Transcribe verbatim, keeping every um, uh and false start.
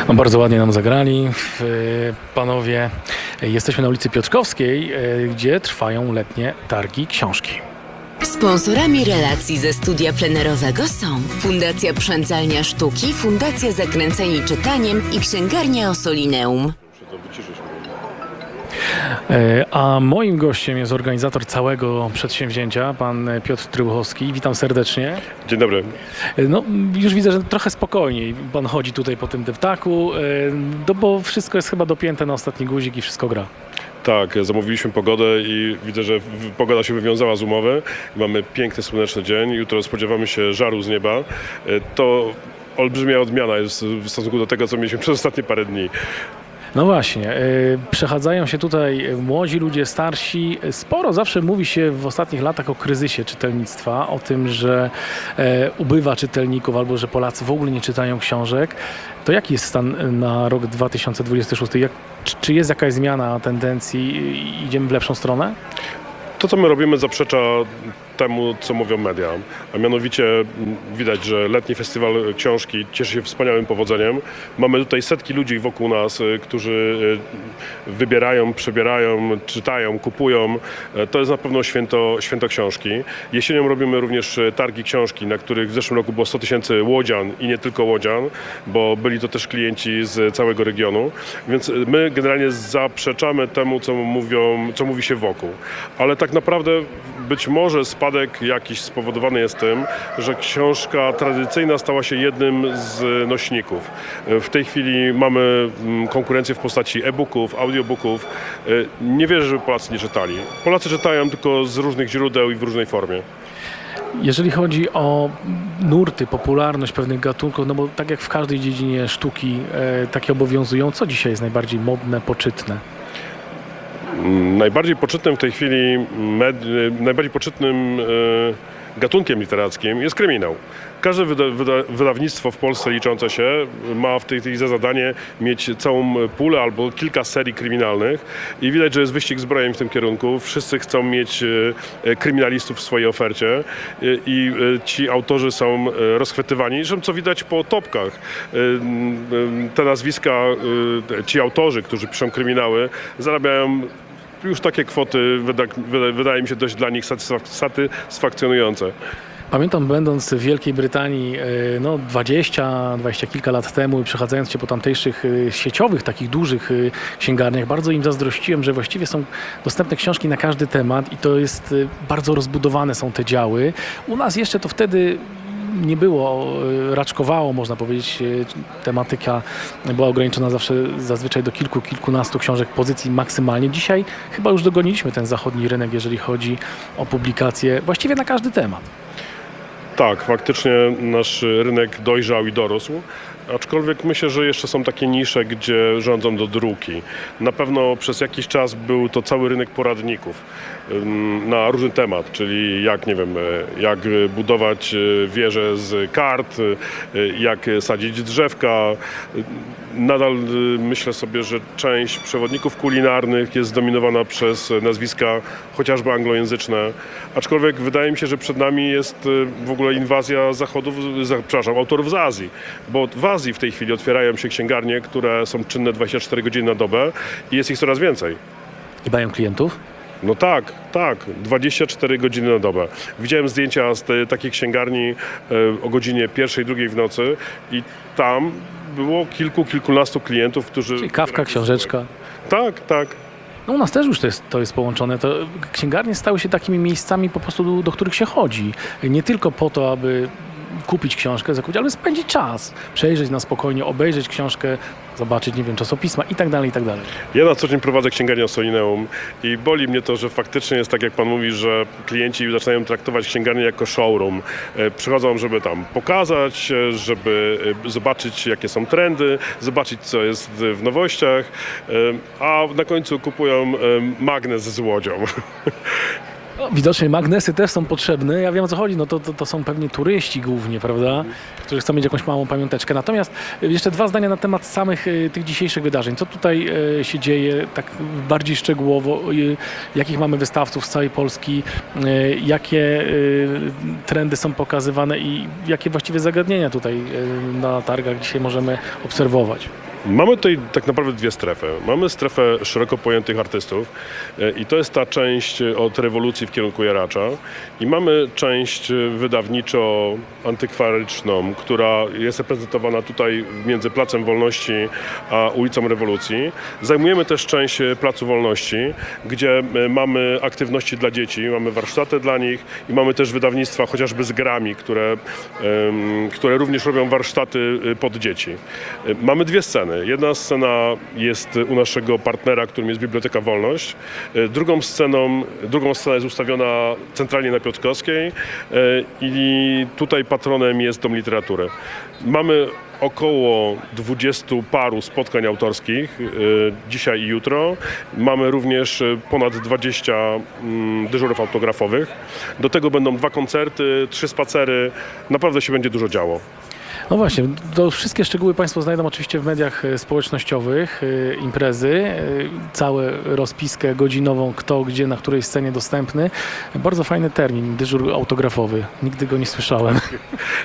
No bardzo ładnie nam zagrali. Panowie, jesteśmy na ulicy Piotrkowskiej, gdzie trwają letnie targi książki. Sponsorami relacji ze studia plenerowego są Fundacja Przędzalnia Sztuki, Fundacja Zakręceni Czytaniem i Księgarnia Ossolineum. A moim gościem jest organizator całego przedsięwzięcia, pan Piotr Trybuchowski. Witam serdecznie. Dzień dobry. No, już widzę, że trochę spokojniej pan chodzi tutaj po tym deptaku, no bo wszystko jest chyba dopięte na ostatni guzik i wszystko gra. Tak, zamówiliśmy pogodę i widzę, że pogoda się wywiązała z umowy. Mamy piękny, słoneczny dzień. Jutro spodziewamy się żaru z nieba. To olbrzymia odmiana jest w stosunku do tego, co mieliśmy przez ostatnie parę dni. No właśnie, przechadzają się tutaj młodzi ludzie, starsi. Sporo zawsze mówi się w ostatnich latach o kryzysie czytelnictwa, o tym, że ubywa czytelników albo że Polacy w ogóle nie czytają książek. To jaki jest stan na rok dwa tysiące dwudziesty szósty? Jak, czy jest jakaś zmiana tendencji? Idziemy w lepszą stronę? To, co my robimy, zaprzecza temu, co mówią media. A mianowicie widać, że letni festiwal książki cieszy się wspaniałym powodzeniem. Mamy tutaj setki ludzi wokół nas, którzy wybierają, przebierają, czytają, kupują. To jest na pewno święto, święto książki. Jesienią robimy również targi książki, na których w zeszłym roku było sto tysięcy łodzian i nie tylko łodzian, bo byli to też klienci z całego regionu. Więc my generalnie zaprzeczamy temu, co mówią, co mówi się wokół. Ale tak naprawdę być może spadek jakiś spowodowany jest tym, że książka tradycyjna stała się jednym z nośników. W tej chwili mamy konkurencję w postaci e-booków, audiobooków. Nie wierzę, żeby Polacy nie czytali. Polacy czytają tylko z różnych źródeł i w różnej formie. Jeżeli chodzi o nurty, popularność pewnych gatunków, no bo tak jak w każdej dziedzinie sztuki e, takie obowiązują, co dzisiaj jest najbardziej modne, poczytne? Najbardziej poczytnym w tej chwili, med, najbardziej poczytnym e, gatunkiem literackim jest kryminał. Każde wyda, wyda, wydawnictwo w Polsce liczące się ma w tej chwili za zadanie mieć całą pulę albo kilka serii kryminalnych i widać, że jest wyścig zbrojeń w tym kierunku. Wszyscy chcą mieć e, kryminalistów w swojej ofercie e, i e, ci autorzy są e, rozchwytywani. Zresztą co widać po topkach. E, e, te nazwiska, e, ci autorzy, którzy piszą kryminały, zarabiają już takie kwoty, wyda, wyda, wydaje mi się, dość dla nich satysfak satysfakcjonujące. Pamiętam, będąc w Wielkiej Brytanii no dwadzieścia, dwadzieścia kilka lat temu i przechadzając się po tamtejszych sieciowych, takich dużych księgarniach, bardzo im zazdrościłem, że właściwie są dostępne książki na każdy temat i to jest bardzo rozbudowane są te działy. U nas jeszcze to wtedy nie było, raczkowało, można powiedzieć, tematyka była ograniczona zawsze, zazwyczaj do kilku, kilkunastu książek pozycji maksymalnie. Dzisiaj chyba już dogoniliśmy ten zachodni rynek, jeżeli chodzi o publikacje właściwie na każdy temat. Tak, faktycznie nasz rynek dojrzał i dorósł, aczkolwiek myślę, że jeszcze są takie nisze, gdzie rządzą do druki. Na pewno przez jakiś czas był to cały rynek poradników na różny temat, czyli jak, nie wiem, jak budować wieżę z kart, jak sadzić drzewka. Nadal myślę sobie, że część przewodników kulinarnych jest zdominowana przez nazwiska chociażby anglojęzyczne, aczkolwiek wydaje mi się, że przed nami jest w ogóle inwazja zachodów, przepraszam, autorów z Azji, bo w Azji w tej chwili otwierają się księgarnie, które są czynne dwadzieścia cztery godziny na dobę i jest ich coraz więcej. I mają klientów? No tak, tak, dwadzieścia cztery godziny na dobę. Widziałem zdjęcia z te, takiej księgarni e, o godzinie pierwszej, drugiej w nocy i tam było kilku, kilkunastu klientów, którzy... Czyli kawka, książeczka. Tak, tak. No u nas też już to jest, to jest połączone. To księgarnie stały się takimi miejscami po prostu, do, do których się chodzi. Nie tylko po to, aby kupić książkę, zakupić, ale spędzić czas, przejrzeć na spokojnie, obejrzeć książkę, zobaczyć, nie wiem, czasopisma i tak dalej, i tak dalej. Ja na co dzień prowadzę księgarnię Ossolineum i boli mnie to, że faktycznie jest tak, jak pan mówi, że klienci zaczynają traktować księgarnię jako showroom. Przychodzą, żeby tam pokazać, żeby zobaczyć, jakie są trendy, zobaczyć, co jest w nowościach, a na końcu kupują magnes z łodzią. No, widocznie magnesy też są potrzebne. Ja wiem, o co chodzi. No to, to, to są pewnie turyści głównie, prawda? Którzy chcą mieć jakąś małą pamiąteczkę. Natomiast jeszcze dwa zdania na temat samych y, tych dzisiejszych wydarzeń. Co tutaj y, się dzieje tak bardziej szczegółowo? Y, jakich mamy wystawców z całej Polski? Y, jakie y, trendy są pokazywane i jakie właściwie zagadnienia tutaj y, na targach dzisiaj możemy obserwować? Mamy tutaj tak naprawdę dwie strefy. Mamy strefę szeroko pojętych artystów e, i to jest ta część od rewolucji w kierunku jaracza i mamy część wydawniczo-antykwaryczną, która jest reprezentowana tutaj między Placem Wolności a ulicą Rewolucji. Zajmujemy też część Placu Wolności, gdzie e, mamy aktywności dla dzieci, mamy warsztaty dla nich i mamy też wydawnictwa chociażby z grami, które, em, które również robią warsztaty e, pod dzieci. E, Mamy dwie sceny. Jedna scena jest u naszego partnera, którym jest Biblioteka Wolność. E, Drugą sceną, drugą scena jest ustawiona centralnie na Piotrkowskiej e, i tutaj patronem jest Dom Literatury. Mamy około dwudziestu paru spotkań autorskich e, dzisiaj i jutro. Mamy również e, ponad dwadzieścia mm, dyżurów autografowych. Do tego będą dwa koncerty, trzy spacery. Naprawdę się będzie dużo działo. No właśnie, to wszystkie szczegóły Państwo znajdą oczywiście w mediach e, społecznościowych, e, imprezy, e, całą rozpiskę godzinową, kto, gdzie, na której scenie dostępny. Bardzo fajny termin, dyżur autografowy. Nigdy go nie słyszałem.